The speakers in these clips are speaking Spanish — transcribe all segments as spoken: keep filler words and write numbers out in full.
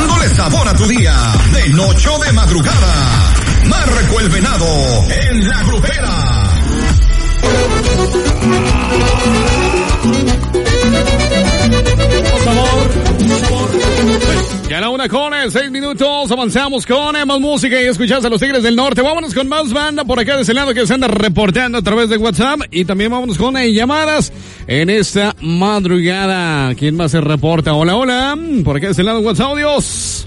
dándole sabor a tu día, de noche o de madrugada. Marco el Venado en La Grupera. Por favor, por favor. Ya la una con el seis minutos, avanzamos con más música y escuchás a los Tigres del Norte. Vámonos con más banda por acá de ese lado que se anda reportando a través de WhatsApp y también vámonos con eh, llamadas en esta madrugada. ¿Quién más se reporta? Hola, hola, por acá de ese lado WhatsApp, audios.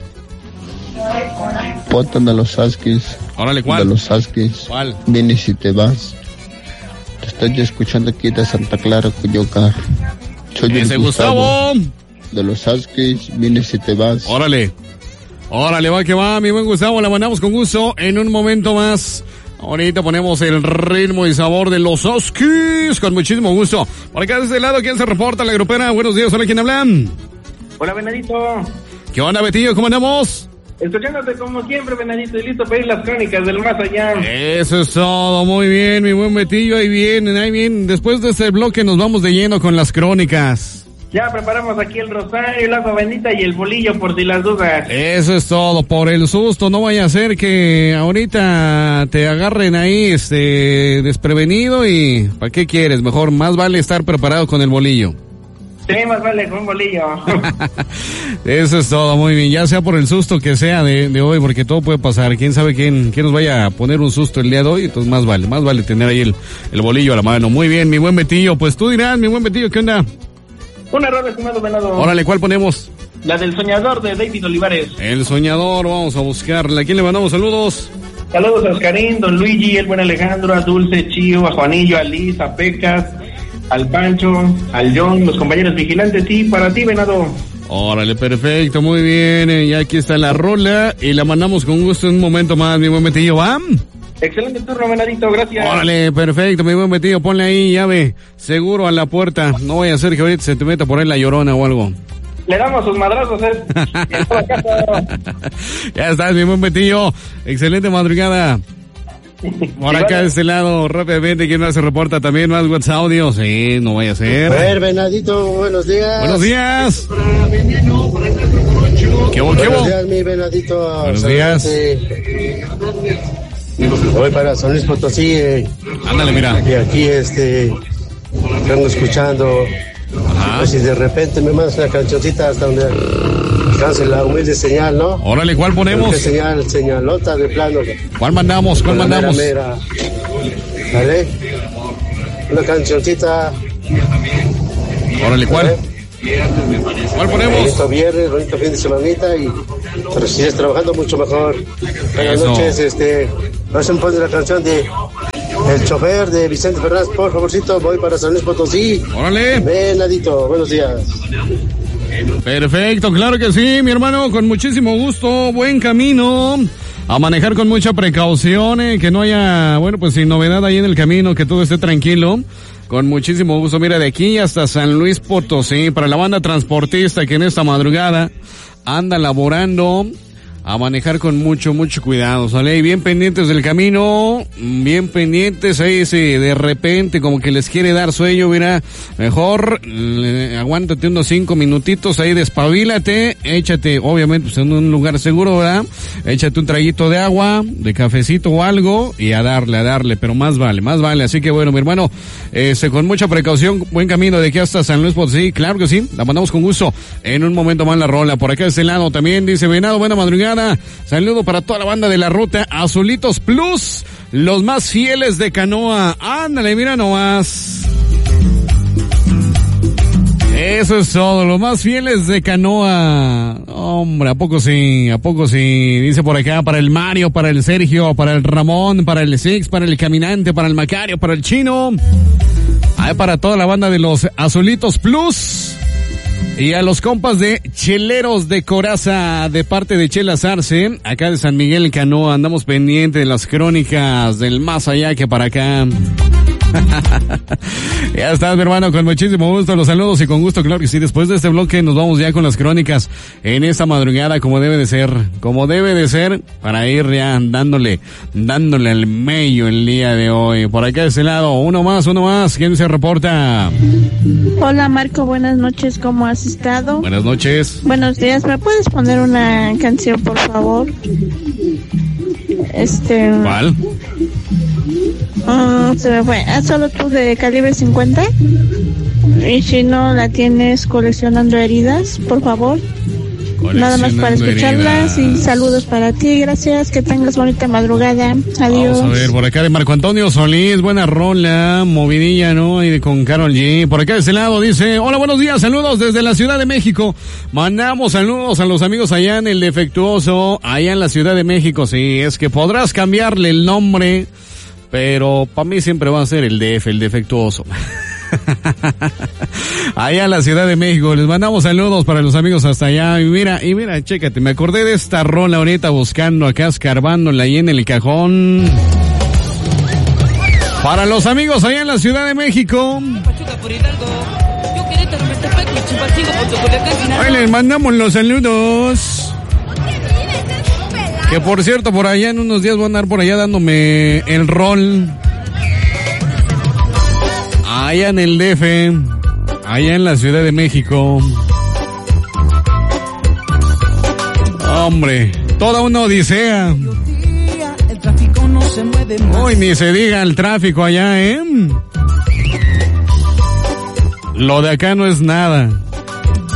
Potan de los Huskies. Órale, ¿cuál? De los Huskies. ¿Cuál? Vienes si te vas. Te estoy yo escuchando aquí de Santa Clara, Coyocar. Soy Ese Gustavo. Gustavo. De los Huskies, vienes si te vas. Órale. Órale, va que va, mi buen Gustavo. La mandamos con gusto en un momento más. Ahorita ponemos el ritmo y sabor de los Huskies con muchísimo gusto. Por acá de este lado, ¿quién se reporta? La grupera. Buenos días, hola, ¿quién hablan? Hola, Venadito. ¿Qué onda, Betillo? ¿Cómo andamos? Escuchándote como siempre, Venadito, y listo para ir las crónicas del más allá. Eso es todo, muy bien, mi buen Betillo, ahí vienen, ahí vienen. Después de este bloque nos vamos de lleno con las crónicas. Ya preparamos aquí el rosario, el agua bendita y el bolillo por si las dudas. Eso es todo, por el susto, no vaya a ser que ahorita te agarren ahí, este, desprevenido y ¿para qué quieres? Mejor, más vale estar preparado con el bolillo. Sí, más vale con un bolillo. Eso es todo, muy bien, ya sea por el susto que sea de, de hoy, porque todo puede pasar, quién sabe quién, quién nos vaya a poner un susto el día de hoy, entonces más vale, más vale tener ahí el, el bolillo a la mano. Muy bien, mi buen Betillo, pues tú dirás, mi buen Betillo, ¿qué onda? Un error, estimado Venado. Órale, ¿cuál ponemos? La del soñador de David Olivares. El soñador, vamos a buscarla. ¿A quién le mandamos saludos? Saludos a Oscarín, Don Luigi, el buen Alejandro, a Dulce, Chío, a Juanillo, a Liz, a Pecas, al Pancho, al John, los compañeros vigilantes y para ti, Venado. Órale, perfecto, muy bien. Eh, ya aquí está la rola y la mandamos con gusto en un momento más, mi buen Betillo, ¿va? Excelente turno, Venadito, gracias. Órale, perfecto, mi buen Betillo, ponle ahí llave seguro a la puerta. No vaya a ser que ahorita se te meta por ahí la llorona o algo. Le damos sus madrazos, ¿eh? Ya estás, mi buen Betillo. Excelente madrugada. Por acá de este lado, rápidamente, ¿quién más se reporta? También más WhatsApp audio. Sí, no vaya a ser. A ver, Venadito, buenos días. Buenos días. ¿Qué hubo, qué Buenos hubo? días, mi Venadito. Buenos días. Voy para San Luis Potosí. Eh, Ándale, mira. y aquí, este, vengo escuchando. Ajá. Pues si de repente me mandas una cancioncita hasta donde alcance la humilde señal, ¿no? Órale, ¿cuál ponemos? ¿Qué señal? Señalota de plano. ¿Cuál mandamos? ¿Cuál Con la mandamos? mera, mera. ¿Vale? Una cancioncita. Órale, ¿cuál? ¿Cuál ponemos? Bonito viernes, bonito fin de semanita y pero si sigues trabajando mucho mejor. Buenas Eso. noches, este, no se me pone la canción de El Chofer de Vicente Fernández, por favorcito, voy para San Luis Potosí. Órale. Venadito, buenos días. Perfecto, claro que sí, mi hermano, con muchísimo gusto, buen camino. A manejar con mucha precaución, eh, que no haya, bueno, pues sin novedad ahí en el camino, que todo esté tranquilo. Con muchísimo gusto, mira, de aquí hasta San Luis Potosí, para la banda transportista que en esta madrugada anda laborando, a manejar con mucho, mucho cuidado, ¿sale? Y bien pendientes del camino, bien pendientes ahí, si de repente como que les quiere dar sueño, mira, mejor eh, aguántate unos cinco minutitos ahí, despabilate, échate, obviamente, pues en un lugar seguro, ¿verdad? Échate un traguito de agua, de cafecito o algo, y a darle, a darle, pero más vale, más vale, así que bueno, mi hermano, este, con mucha precaución, buen camino de aquí hasta San Luis Potosí, claro que sí, la mandamos con gusto, en un momento más la rola, por acá de este lado también, dice Venado, buena madrugada. Saludo para toda la banda de la ruta Azulitos Plus, los más fieles de Canoa. Ándale, mira nomás. Eso es todo, los más fieles de Canoa. Hombre, ¿a poco sí? ¿A poco sí? Dice por acá, para el Mario, para el Sergio, para el Ramón, para el Six, para el Caminante, para el Macario, para el Chino. Ahí para toda la banda de los Azulitos Plus. Y a los compas de Cheleros de Coraza, de parte de Chela Sarce, acá de San Miguel Canoa, andamos pendientes de las crónicas del más allá que para acá. Ya estás, mi hermano, con muchísimo gusto. Los saludos y con gusto, claro que sí. Después de este bloque nos vamos ya con las crónicas en esta madrugada, como debe de ser, como debe de ser, para ir ya dándole, dándole al medio el día de hoy. Por acá de este lado, uno más, uno más. ¿Quién se reporta? Hola, Marco, buenas noches, ¿cómo has estado? Buenas noches. Buenos días, ¿me puedes poner una canción, por favor? Este... ¿Cuál? Um, se me fue. ¿Ah, solo tú de Calibre cincuenta? Y si no la tienes, Coleccionando Heridas, por favor. Nada más para escucharlas heridas. Y saludos para ti, gracias, que tengas bonita madrugada, adiós. Vamos a ver, por acá de Marco Antonio Solís, buena rola, movidilla, ¿no? Y con Karol G. Por acá de este lado dice, hola, buenos días, saludos desde la Ciudad de México. Mandamos saludos a los amigos allá en el Defectuoso, allá en la Ciudad de México. Sí, es que podrás cambiarle el nombre, pero para mí siempre va a ser el D F, el Defectuoso. Allá en la Ciudad de México, les mandamos saludos para los amigos hasta allá. Y mira, y mira, chécate, me acordé de esta rola ahorita buscando acá, escarbándola ahí en el cajón. Para los amigos allá en la Ciudad de México, ahí les mandamos los saludos. Que por cierto, por allá en unos días voy a andar por allá dándome el rol. Allá en el D F, allá en la Ciudad de México. Hombre, toda una odisea. Uy, ni se diga el tráfico allá, ¿eh? Lo de acá no es nada.